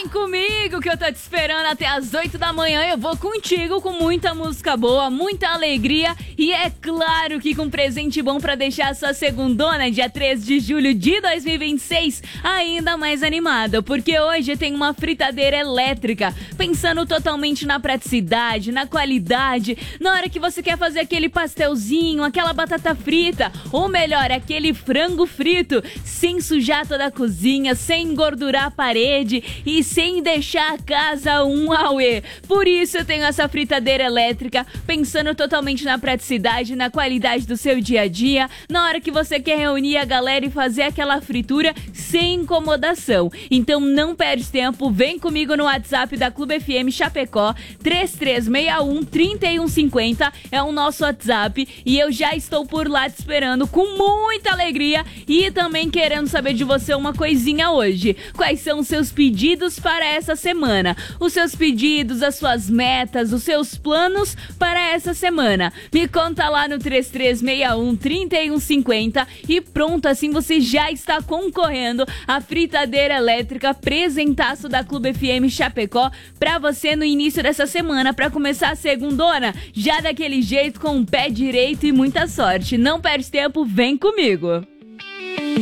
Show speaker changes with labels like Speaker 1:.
Speaker 1: comigo que eu tô te esperando até as 8 da manhã. Eu vou contigo com muita música boa, muita alegria e é claro que com presente bom pra deixar a sua segundona, dia 13 de julho de 2026, ainda mais animada, porque hoje tem uma fritadeira elétrica, pensando totalmente na praticidade, na qualidade, na hora que você quer fazer aquele pastelzinho, aquela batata frita, ou melhor, aquele frango frito, sem sujar toda a cozinha, sem engordurar a parede e sem deixar a casa um auê. Por isso eu tenho essa fritadeira elétrica, pensando totalmente na praticidade, na qualidade do seu dia a dia, na hora que você quer reunir a galera e fazer aquela fritura sem incomodação. Então não perde tempo, vem comigo no WhatsApp da Clube FM Chapecó, 3361-3150 é o nosso WhatsApp e eu já estou por lá te esperando com muita alegria e também querendo saber de você uma coisinha hoje. Quais são os seus pedidos para essa semana? Os seus pedidos, as suas metas, os seus planos para essa semana. Me conta lá no 3361-3150 e pronto, assim você já está concorrendo à fritadeira elétrica presentaço da Clube FM Chapecó para você no início dessa semana, para começar a segundona já daquele jeito com o pé direito e muita sorte. Não perde tempo, vem comigo!